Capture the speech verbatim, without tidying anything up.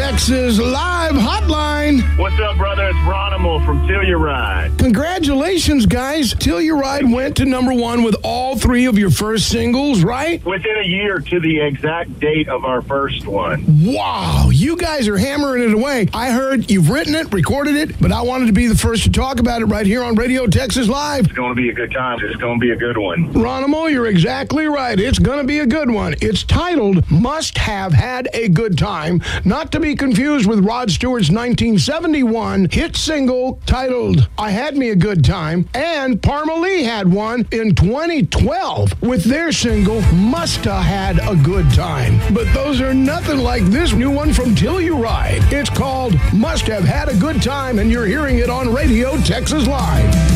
Texas Live Hotline. What's up, brother? It's Ronimal from Telluride. Congratulations, guys. Telluride went to number one with all three of your first singles, right? Within a year to the exact date of our first one. Wow, you guys are hammering it away. I heard you've written it, recorded it, but I wanted to be the first to talk about it right here on Radio Texas Live. It's going to be a good time. It's going to be a good one. Ronimal, you're exactly right. It's going to be a good one. It's titled Must Have Had a Good Time, not to be confused with Rod Stewart's nineteen seventy-one hit single titled I Had Me a Good Time, and Parma Lee had one in twenty twelve with their single Must Have Had a Good Time. But those are nothing like this new one from Telluride. It's called Must Have Had a Good Time, and you're hearing it on Radio Texas Live.